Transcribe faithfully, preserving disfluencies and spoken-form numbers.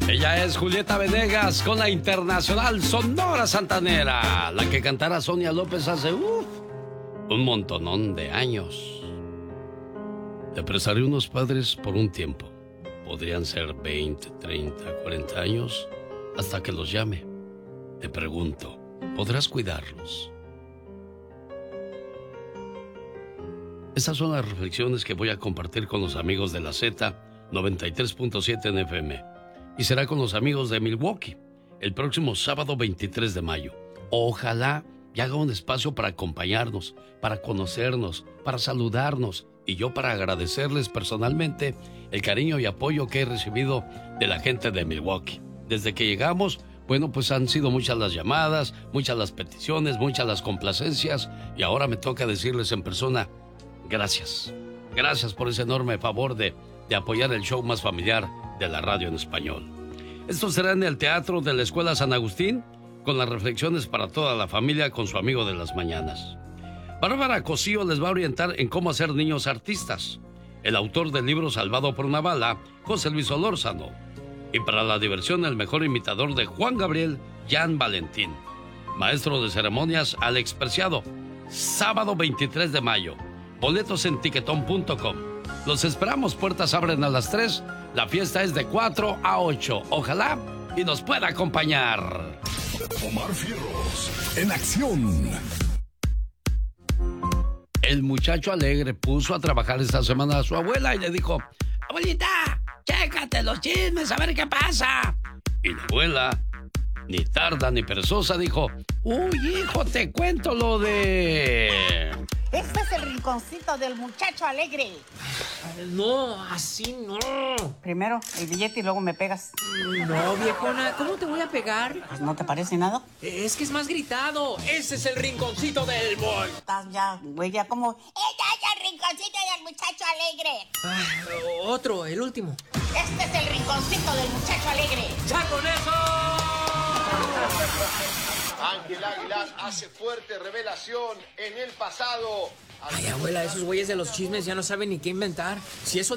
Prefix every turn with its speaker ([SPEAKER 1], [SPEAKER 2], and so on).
[SPEAKER 1] Ella es Julieta Venegas con la Internacional Sonora Santanera, la que cantara Sonia López hace uf, un montonón de años. Te prestaré unos padres por un tiempo. Podrían ser veinte, treinta, cuarenta años, hasta que los llame. Te pregunto, ¿podrás cuidarlos? Estas son las reflexiones que voy a compartir con los amigos de la Z noventa y tres punto siete en F M. Y será con los amigos de Milwaukee el próximo sábado veintitrés de mayo. Ojalá y haga un espacio para acompañarnos, para conocernos, para saludarnos y yo para agradecerles personalmente el cariño y apoyo que he recibido de la gente de Milwaukee. Desde que llegamos, bueno, pues han sido muchas las llamadas, muchas las peticiones, muchas las complacencias y ahora me toca decirles en persona, gracias. Gracias por ese enorme favor de, de apoyar el show más familiar de la radio en español. Esto será en el Teatro de la Escuela San Agustín, con las reflexiones para toda la familia con su amigo de las mañanas. Bárbara Cosío les va a orientar en cómo hacer niños artistas. El autor del libro Salvado por una bala, José Luis Solórzano. Y para la diversión, el mejor imitador de Juan Gabriel, Jan Valentín. Maestro de ceremonias, Alex Preciado. Sábado veintitrés de mayo. Boletos en tiquetón punto com. Los esperamos, puertas abren a las tres. La fiesta es de cuatro a ocho. Ojalá y nos pueda acompañar.
[SPEAKER 2] Omar Fierros, en acción.
[SPEAKER 1] El muchacho alegre puso a trabajar esta semana a su abuela y le dijo, abuelita, chécate los chismes, a ver qué pasa. Y la abuela, ni tarda ni perezosa, dijo, uy, hijo, te cuento lo de...
[SPEAKER 3] Este es el rinconcito del muchacho alegre.
[SPEAKER 4] No, así no.
[SPEAKER 3] Primero el billete y luego me pegas.
[SPEAKER 4] No, viejona, ¿cómo te voy a pegar?
[SPEAKER 3] Pues no te parece nada.
[SPEAKER 4] Es que es más gritado. Ese es el rinconcito del boy.
[SPEAKER 3] Estás ya, güey, ya como... Este es el rinconcito del muchacho alegre.
[SPEAKER 4] Ah, otro, el último.
[SPEAKER 3] Este es el rinconcito del muchacho alegre.
[SPEAKER 4] ¡Ya con eso!
[SPEAKER 5] Ángel Aguilar hace fuerte revelación en el pasado.
[SPEAKER 4] Ay, abuela, esos güeyes de los chismes ya no saben ni qué inventar. Si eso